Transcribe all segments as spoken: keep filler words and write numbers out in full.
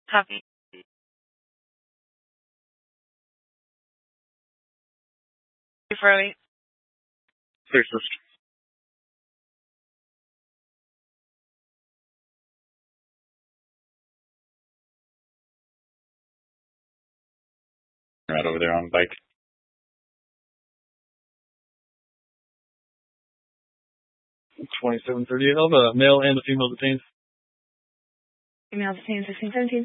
Copy. Farley. Racist. Right over there on the bike. twenty-seven thirty-eight. I'll have a male and a female detained. Female detained sixteen seventeen.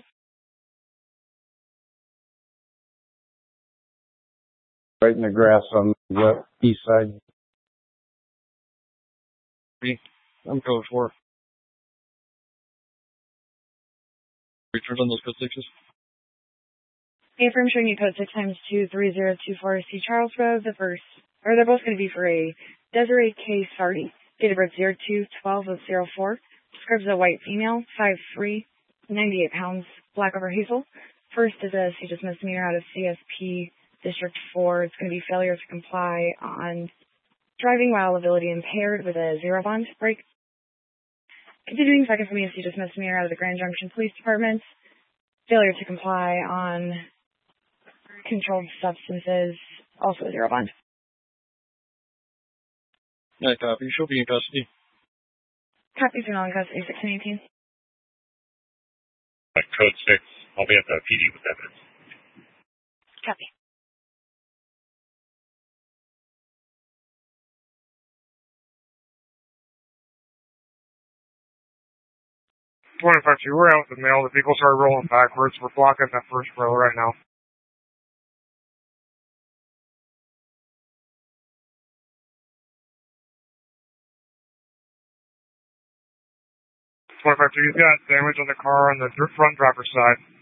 Right in the grass on the east side. I'm code four. Returns on those code sixes. Affirm showing you code six times two three zero two four C Charles Road. The first, or they're both going to be for a Desiree K. Sardi. Date of birth zero two twelve of zero four. Describes a white female, five three, ninety-eight pounds, black over hazel. First is a C J S misdemeanor out of C S P District four. It's going to be failure to comply on driving while ability impaired with a zero bond break. Continuing second for me is C J S misdemeanor out of the Grand Junction Police Department. Failure to comply on controlled substances, also a zero bond. Yeah, copy. She'll be in custody. Copy, female in custody, sixteen eighteen. Uh, code six. I'll be at the P D with evidence. Copy. twenty-five two, we're out with the mail. The people started rolling backwards. We're blocking that first row right now. twenty-five two, he's got damage on the car on the front driver's side.